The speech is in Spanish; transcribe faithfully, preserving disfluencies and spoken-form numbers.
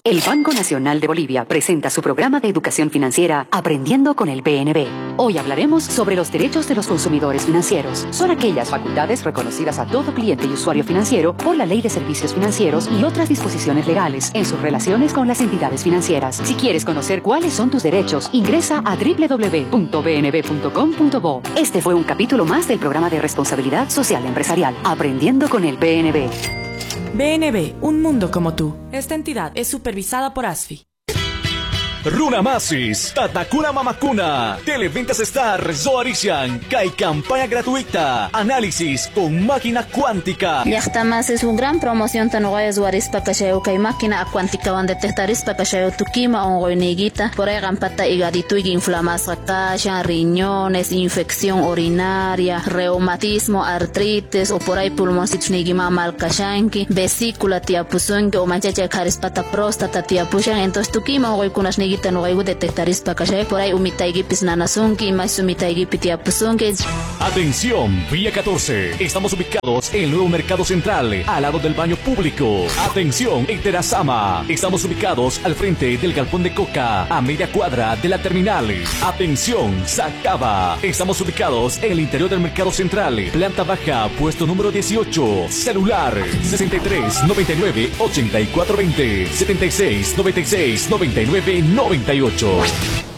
El Banco Nacional de Bolivia presenta su programa de educación financiera Aprendiendo con el B N B. Hoy hablaremos sobre los derechos de los consumidores financieros. Son aquellas facultades reconocidas a todo cliente y usuario financiero por la Ley de Servicios Financieros y otras disposiciones legales en sus relaciones con las entidades financieras. Si quieres conocer cuáles son tus derechos, ingresa a doble u doble u doble u punto b n b punto com punto bo. Este fue un capítulo más del programa de responsabilidad social empresarial Aprendiendo con el B N B. B N B, un mundo como tú. Esta entidad es supervisada por A S F I. Runamasis, Tatakuna Mamakuna, Televentas Star, Zoarisian, Kai campaña gratuita, análisis con máquina cuántica. Llaqtamas es una gran promoción tanuaya Zoaris Pakasheo Kai máquina cuántica donde detectaris Pakasheo Tukima ongoiniguita, por ahí gampata hígado y inflamación kasha, riñones, infección urinaria, reumatismo, artritis o por ahí pulmoncitos nigima malkashanki, vesícula tiapuzunki o manchacha karispata próstata tiapushan, entonces Tukima ongoikunas Gita no hay detectaris pakashay por ahí umitaygipis nanasunki más umitaygipiti apusunki. Atención, Vía catorce. Estamos ubicados en el nuevo Mercado Central, al lado del baño público. Atención, en Terazama. Estamos ubicados al frente del galpón de Coca, a media cuadra de la terminal. Atención, Sacaba. Estamos ubicados en el interior del Mercado Central, planta baja, puesto número dieciocho. Celular sesenta y tres noventa y nueve ochenta y cuatro veinte, setenta y seis noventa y seis noventa y nueve noventa y ocho.